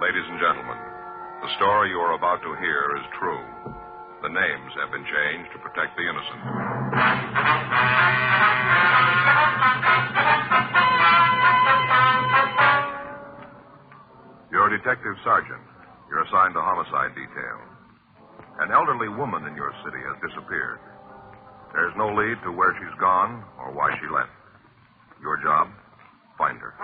Ladies and gentlemen, the story you are about to hear is true. The names have been changed to protect the innocent. You're a detective sergeant. You're assigned to homicide detail. An elderly woman in your city has disappeared. There's no lead to where she's gone or why she left. Your job, find her.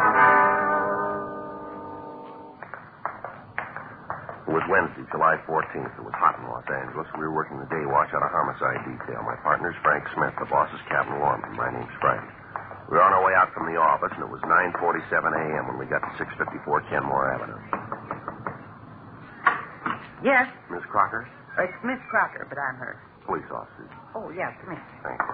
It was Wednesday, July 14th. It was hot in Los Angeles. We were working the day watch out of homicide detail. My partner's Frank Smith. The boss is Captain Lorman. My name's Frank. We were on our way out from the office, and it was 9:47 a.m. when we got to 654 Kenmore Avenue. Yes? Miss Crocker? It's Miss Crocker, but I'm her. Police officer. Oh, yes, come in. Thank you.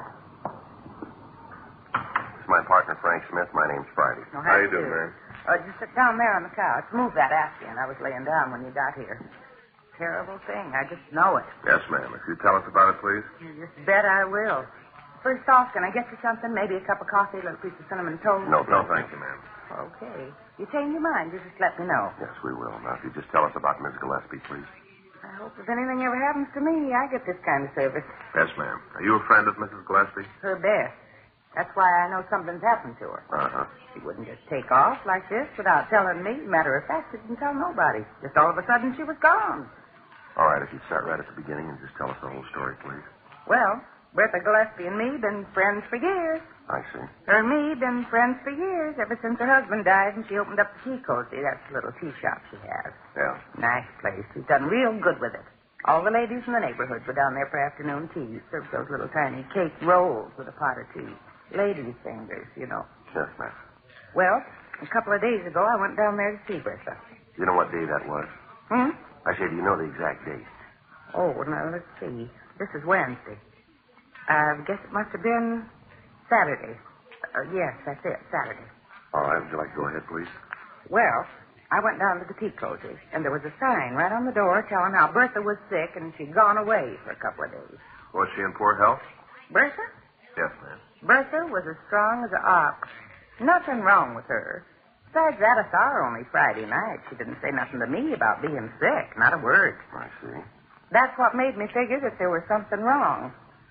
This is my partner, Frank Smith. My name's Friday. Oh, How you doing, man? Just sit down there on the couch. Move that Afghan. I was laying down when you got here. Terrible thing. I just know it. Yes, ma'am. If you tell us about it, please. You just bet I will. First off, can I get you something? Maybe a cup of coffee, a little piece of cinnamon toast? No, thank you, ma'am. Okay. You change your mind, you just let me know. Yes, we will. Now, if you just tell us about Miss Gillespie, please. I hope if anything ever happens to me, I get this kind of service. Yes, ma'am. Are you a friend of Mrs. Gillespie? Her best. That's why I know something's happened to her. Uh-huh. She wouldn't just take off like this without telling me. Matter of fact, she didn't tell nobody. Just all of a sudden, she was gone. All right, if you'd start right at the beginning and just tell us the whole story, please. Well, Bertha Gillespie and me been friends for years. I see. Her and me been friends for years, ever since her husband died and she opened up the tea cozy. That's the little tea shop she has. Yeah. Nice place. She's done real good with it. All the ladies in the neighborhood were down there for afternoon tea. Served those little tiny cake rolls with a pot or two. Ladies' fingers, you know. Yes, ma'am. Well, a couple of days ago, I went down there to see Bertha. You know what day that was? I said, do you know the exact date? Oh, now, let's see. This is Wednesday. I guess it must have been Saturday. Yes, that's it, Saturday. All right, would you like to go ahead, please? Well, I went down to the tea cozy, and there was a sign right on the door telling how Bertha was sick and she'd gone away for a couple of days. Was she in poor health? Bertha? Yes, ma'am. Bertha was as strong as an ox. Nothing wrong with her. Besides that, I saw her only Friday night. She didn't say nothing to me about being sick, not a word. I see. That's what made me figure that there was something wrong.